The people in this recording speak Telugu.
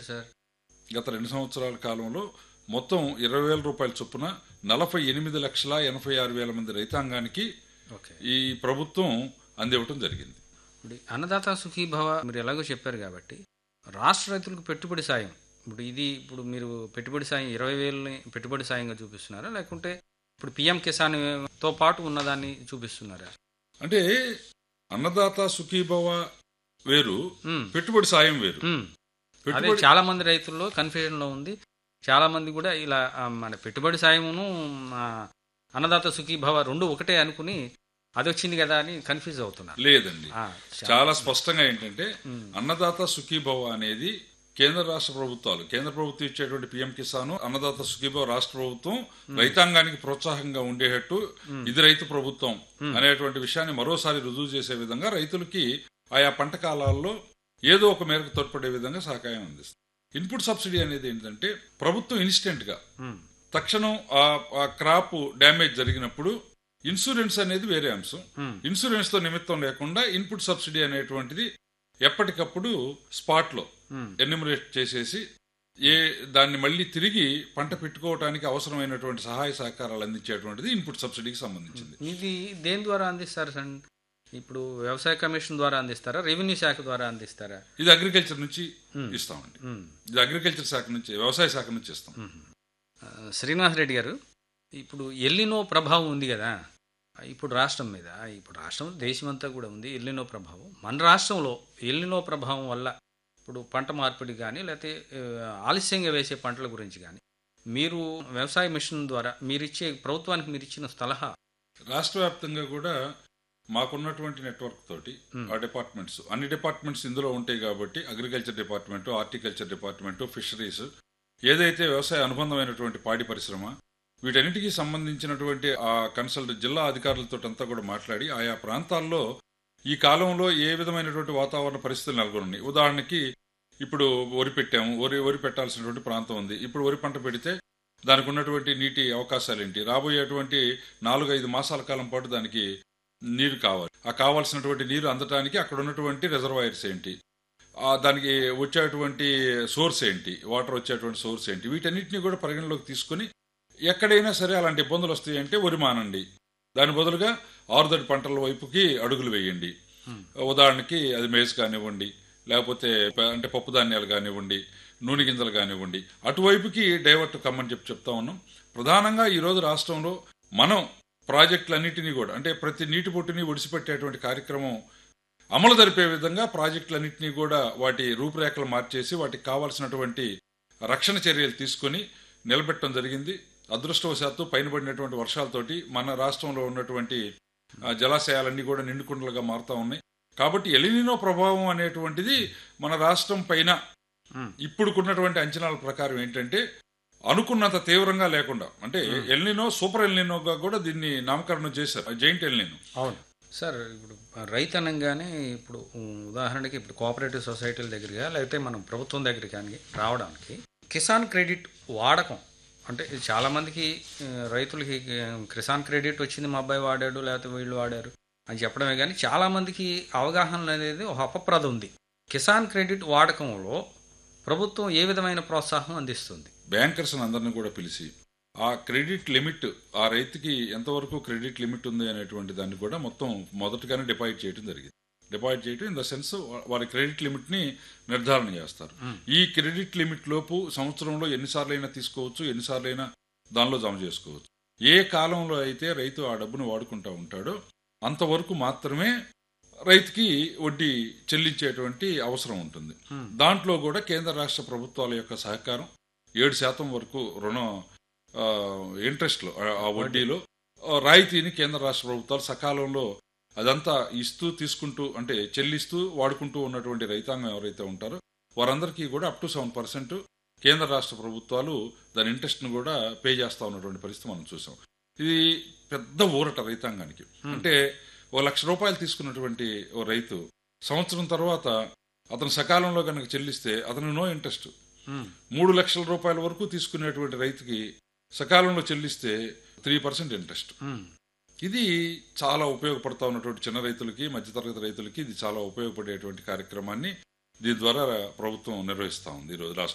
సార్? గత 2 సంవత్సరాల కాలంలో మొత్తం 20,000 రూపాయల చొప్పున 48,86,000 మంది రైతాంగానికి ఓకే. ఈ ప్రభుత్వం అందివ్వటం జరిగింది. ఇప్పుడు అన్నదాత సుఖీభవ మీరు ఎలాగో చెప్పారు కాబట్టి రాష్ట్ర రైతులకు పెట్టుబడి సాయం ఇప్పుడు మీరు పెట్టుబడి సాయం 20,000ని పెట్టుబడి సాయంగా చూపిస్తున్నారా, లేకుంటే ఇప్పుడు పిఎం కిసాన్తో పాటు ఉన్నదాన్ని చూపిస్తున్నారా? అంటే అన్నదాత సుఖీభవ వేరు, పెట్టుబడి సాయం వేరు. అదే చాలా మంది రైతుల్లో కన్ఫ్యూజన్ లో ఉంది. చాలా మంది కూడా ఇలా మన పెట్టుబడి సాయమును అన్నదాత సుఖీభవ రెండు ఒకటే అనుకుని అది వచ్చింది కదా అని కన్ఫ్యూజ్ అవుతున్నారు. లేదండి, చాలా స్పష్టంగా ఏంటంటే అన్నదాత సుఖీభవ అనేది కేంద్ర రాష్ట్ర ప్రభుత్వాలు, కేంద్ర ప్రభుత్వం ఇచ్చేటువంటి పిఎం కిసాన్, అన్నదాత సుఖీభవ రాష్ట్ర ప్రభుత్వం రైతాంగానికి ప్రోత్సాహంగా ఉండేటట్టు ఇది రైతు ప్రభుత్వం అనేటువంటి విషయాన్ని మరోసారి రుజువు చేసే విధంగా రైతులకి ఆయా పంట కాలాల్లో ఏదో ఒక మేరకు తోడ్పడే విధంగా సహకారం అందిస్తుంది. ఇన్పుట్ సబ్సిడీ అనేది ఏంటంటే ప్రభుత్వం ఇన్స్టెంట్ గా తక్షణం ఆ క్రాప్ డ్యామేజ్ జరిగినప్పుడు ఇన్సూరెన్స్ అనేది వేరే అంశం. ఇన్సూరెన్స్ తో నిమిత్తం లేకుండా ఇన్పుట్ సబ్సిడీ అనేటువంటిది ఎప్పటికప్పుడు స్పాట్ లో ఎన్యూమరేట్ చేసేసి దాన్ని మళ్ళీ తిరిగి పంట పెట్టుకోవడానికి అవసరమైనటువంటి సహాయ సహకారాలు అందించేటువంటిది ఇన్పుట్ సబ్సిడీకి సంబంధించింది. ఇది దేని ద్వారా అందిస్తారు సార్? ఇప్పుడు వ్యవసాయ కమిషన్ ద్వారా అందిస్తారా, రెవెన్యూ శాఖ ద్వారా అందిస్తారా? ఇది అగ్రికల్చర్ నుంచి ఇస్తామండి. ఇది అగ్రికల్చర్ శాఖ నుంచి, వ్యవసాయ శాఖ నుంచి ఇస్తాం. శ్రీనివాస్ రెడ్డి గారు, ఇప్పుడు ఎల్లినో ప్రభావం ఉంది కదా ఇప్పుడు రాష్ట్రం మీద, ఇప్పుడు రాష్ట్రం దేశమంతా కూడా ఉంది ఎల్లినో ప్రభావం. మన రాష్ట్రంలో ఎల్లినో ప్రభావం వల్ల ఇప్పుడు పంట మార్పిడి కానీ లేకపోతే ఆలస్యంగా వేసే పంటల గురించి కానీ మీరు వ్యవసాయ మిషన్ ద్వారా ప్రభుత్వానికి మీరు ఇచ్చిన సలహా? రాష్ట్ర వ్యాప్తంగా కూడా మాకున్నటువంటి నెట్వర్క్ తోటి ఆ డిపార్ట్మెంట్స్, అన్ని డిపార్ట్మెంట్స్ ఇందులో ఉంటాయి కాబట్టి agriculture department, horticulture department, fisheries, ఏదైతే వ్యవసాయ అనుబంధమైనటువంటి పాడి పరిశ్రమ, వీటన్నిటికీ సంబంధించినటువంటి ఆ కన్సల్ట్ జిల్లా అధికారులతో అంతా కూడా మాట్లాడి ఆయా ప్రాంతాల్లో ఈ కాలంలో ఏ విధమైనటువంటి వాతావరణ పరిస్థితులు నెలకొన్నాయి. ఉదాహరణకి ఇప్పుడు వరి పెట్టాము, వరి పెట్టాల్సినటువంటి ప్రాంతం ఉంది. ఇప్పుడు వరి పంట పెడితే దానికి ఉన్నటువంటి నీటి అవకాశాలు ఏంటి, రాబోయేటువంటి 4-5 మాసాల కాలం పాటు దానికి నీరు కావాలి. ఆ కావాల్సినటువంటి నీరు అందటానికి అక్కడ ఉన్నటువంటి రిజర్వాయర్స్ ఏంటి, దానికి వచ్చేటువంటి సోర్స్ ఏంటి, వాటర్ వచ్చేటువంటి సోర్స్ ఏంటి, వీటన్నిటిని కూడా పరిగణలోకి తీసుకుని ఎక్కడైనా సరే అలాంటి ఇబ్బందులు వస్తాయి అంటే వరి మానండి, దాని బదులుగా ఆరుదడి పంటల వైపుకి అడుగులు వేయండి. ఉదాహరణకి అది మేజ్ కానివ్వండి, లేకపోతే అంటే పప్పు ధాన్యాలు కానివ్వండి, నూనె గింజలు కానివ్వండి, అటువైపుకి డైవర్ట్ కమ్మని చెప్తా ఉన్నాం. ప్రధానంగా ఈరోజు రాష్ట్రంలో మనం ప్రాజెక్టులన్నింటినీ కూడా అంటే ప్రతి నీటి బొట్టుని ఒడిసిపెట్టేటువంటి కార్యక్రమం అమలు జరిపే విధంగా ప్రాజెక్టులన్నింటినీ కూడా వాటి రూపురేఖలు మార్చేసి వాటికి కావాల్సినటువంటి రక్షణ చర్యలు తీసుకుని నిలబెట్టడం జరిగింది. అదృష్టవశాత్తు పైన పడినటువంటి వర్షాలతోటి మన రాష్ట్రంలో ఉన్నటువంటి జలాశయాలన్నీ కూడా నిండుకుండలుగా మారుతా ఉన్నాయి. కాబట్టి ఎలినినో ప్రభావం అనేటువంటిది మన రాష్ట్రం పైన ఇప్పుడుకున్నటువంటి అంచనాల ప్రకారం ఏంటంటే అనుకున్నంత తీవ్రంగా లేకుండా, అంటే ఎల్నినో సూపర్ ఎల్నినోగా కూడా దీన్ని నామకరణం చేశారు, జైంట్ ఎల్నినో. అవును సార్. ఇప్పుడు రైతనంగానే ఇప్పుడు ఉదాహరణకి ఇప్పుడు కోఆపరేటివ్ సొసైటీల దగ్గరగా లేకపోతే మనం ప్రభుత్వం దగ్గర కానీ రావడానికి కిసాన్ క్రెడిట్ వాడకం అంటే చాలామందికి రైతులకి కిసాన్ క్రెడిట్ వచ్చింది, మా అబ్బాయి వాడాడు లేకపోతే వీళ్ళు వాడారు అని చెప్పడమే కానీ చాలామందికి అవగాహన అనేది ఒక అపప్రద ఉంది. కిసాన్ క్రెడిట్ వాడకంలో ప్రభుత్వం ఏ విధమైన ప్రోత్సాహం అందిస్తుంది? బ్యాంకర్స్ అందరినీ కూడా పిలిచి ఆ క్రెడిట్ లిమిట్, ఆ రైతుకి ఎంతవరకు క్రెడిట్ లిమిట్ ఉంది అనేటువంటి దాన్ని కూడా మొత్తం మొదటగానే డిపాజిట్ చేయడం జరిగింది. డిపాజిట్ చేయడం ఇన్ ద సెన్స్ వారి క్రెడిట్ లిమిట్ ని నిర్ధారణ చేస్తారు. ఈ క్రెడిట్ లిమిట్ లోపు సంవత్సరంలో ఎన్నిసార్లు అయినా తీసుకోవచ్చు, ఎన్నిసార్లు అయినా దానిలో జమ చేసుకోవచ్చు. ఏ కాలంలో అయితే రైతు ఆ డబ్బును వాడుకుంటా ఉంటాడో అంతవరకు మాత్రమే రైతుకి వడ్డీ చెల్లించేటువంటి అవసరం ఉంటుంది. దాంట్లో కూడా కేంద్ర రాష్ట్ర ప్రభుత్వాల యొక్క సహకారం 7% వరకు రుణం ఇంట్రెస్ట్ లో ఆ వడ్డీలో రాయితీని కేంద్ర రాష్ట్ర ప్రభుత్వాలు సకాలంలో అదంతా ఇస్తూ తీసుకుంటూ అంటే చెల్లిస్తూ వాడుకుంటూ ఉన్నటువంటి రైతాంగం ఎవరైతే ఉంటారో వారందరికీ కూడా అప్ టు 7% కేంద్ర రాష్ట్ర ప్రభుత్వాలు దాని ఇంట్రెస్ట్ ను కూడా పే చేస్తా ఉన్నటువంటి పరిస్థితి మనం చూసాం. ఇది పెద్ద ఊరట రైతాంగానికి. అంటే ₹1,00,000 తీసుకున్నటువంటి ఓ రైతు సంవత్సరం తర్వాత అతను సకాలంలో కనుక చెల్లిస్తే అతను నో ఇంట్రెస్ట్. ₹3,00,000 వరకు తీసుకునేటువంటి రైతుకి సకాలంలో చెల్లిస్తే 3% ఇంట్రెస్ట్. ఇది చాలా ఉపయోగపడతా ఉన్నటువంటి చిన్న రైతులకి, మధ్యతరగతి రైతులకి ఇది చాలా ఉపయోగపడేటువంటి కార్యక్రమాన్ని దీని ద్వారా ప్రభుత్వం నిర్వహిస్తా ఉంది ఈరోజు రాష్ట్రం.